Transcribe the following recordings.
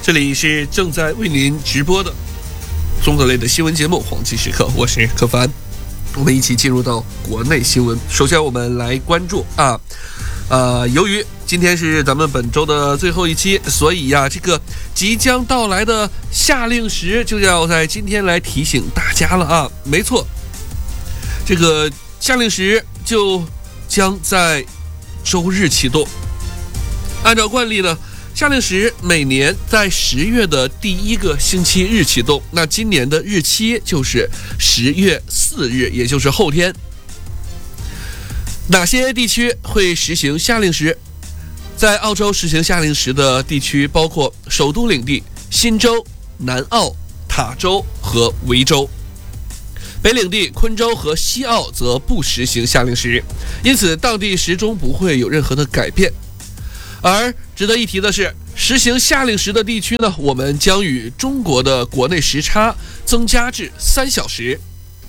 这里是正在为您直播的综合类的新闻节目《黄金时刻》，我是柯凡，我们一起进入到国内新闻。首先，我们来关注由于今天是咱们本周的最后一期，所以这个即将到来的夏令时就要在今天来提醒大家了啊！没错，这个夏令时就将在周日启动。按照惯例呢，夏令时每年在10月的第1个星期日启动，那今年的日期就是10月4日，也就是后天。哪些地区会实行夏令时？在澳洲实行夏令时的地区包括首都领地、新州、南澳、塔州和维州。北领地、昆州和西澳则不实行夏令时，因此当地时钟不会有任何的改变。而值得一提的是，实行夏令时的地区呢，我们将与中国的国内时差增加至3小时。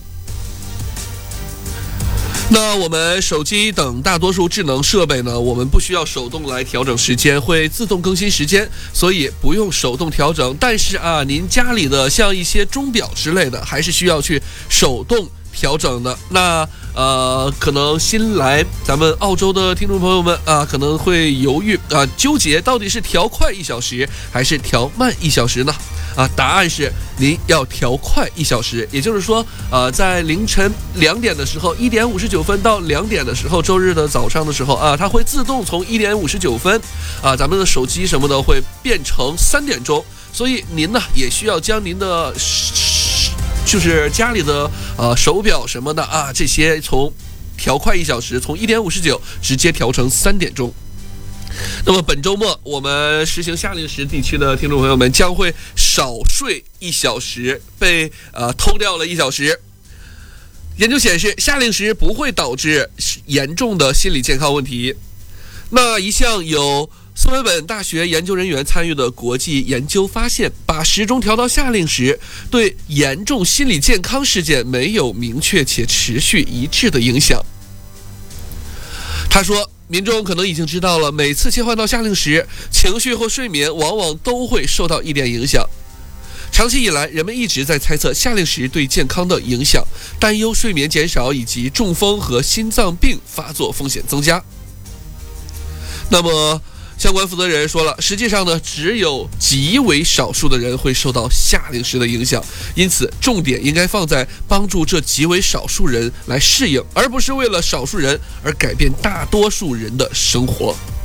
那我们手机等大多数智能设备呢，我们不需要手动来调整时间，会自动更新时间，所以不用手动调整。但是您家里的像一些钟表之类的，还是需要去手动调整的。那可能新来咱们澳洲的听众朋友们可能会犹豫纠结到底是调快1小时还是调慢1小时呢？答案是您要调快1小时，也就是说在凌晨2点的时候，1点59分到2点的时候，周日的早上的时候它会自动从1点59分咱们的手机什么的会变成3点钟，所以您呢也需要将您的就是家里的手表什么的这些从调快1小时，从1点59直接调成3点钟。那么本周末我们实行夏令时地区的听众朋友们将会少睡1小时，被偷掉了1小时。研究显示，夏令时不会导致严重的心理健康问题。那一项有斯文本大学研究人员参与的国际研究发现，把时钟调到夏令时对严重心理健康事件没有明确且持续一致的影响。他说，民众可能已经知道了，每次切换到夏令时，情绪或睡眠往往都会受到一点影响。长期以来，人们一直在猜测夏令时对健康的影响，担忧睡眠减少以及中风和心脏病发作风险增加。那么相关负责人说了，实际上呢，只有极为少数的人会受到夏令时的影响，因此重点应该放在帮助这极为少数人来适应，而不是为了少数人而改变大多数人的生活。